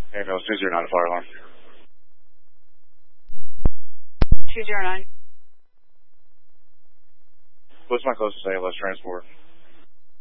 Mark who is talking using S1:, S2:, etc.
S1: Hey, no, 209 fire alarm.
S2: 209.
S1: What's my closest ALS transport?